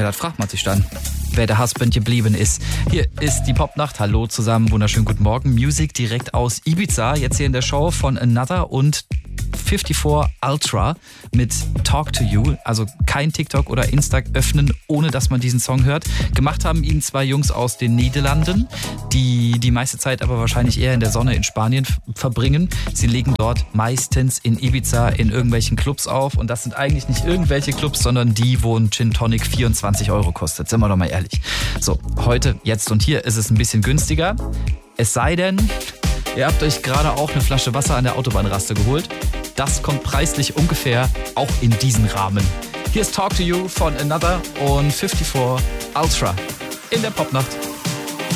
Ja, das fragt man sich dann, wer der Husband geblieben ist. Hier ist die Popnacht. Hallo zusammen, wunderschönen guten Morgen. Music direkt aus Ibiza, jetzt hier in der Show von Another und 54 Ultra mit Talk to You. Also kein TikTok oder Insta öffnen, ohne dass man diesen Song hört. Gemacht haben ihn zwei Jungs aus den Niederlanden, die meiste Zeit aber wahrscheinlich eher in der Sonne in Spanien verbringen. Sie legen dort meistens in Ibiza in irgendwelchen Clubs auf. Und das sind eigentlich nicht irgendwelche Clubs, sondern die, wo ein Gin Tonic 24 € kostet. Sind wir doch mal ehrlich. So, heute, jetzt und hier ist es ein bisschen günstiger. Es sei denn, ihr habt euch gerade auch eine Flasche Wasser an der Autobahnraste geholt. Das kommt preislich ungefähr auch in diesen Rahmen. Hier ist Talk to You von Another und 54 Ultra in der Popnacht.